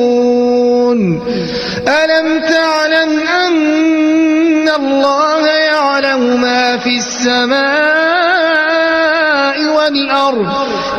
ألم تعلم أن الله يعلم ما في السماء والأرض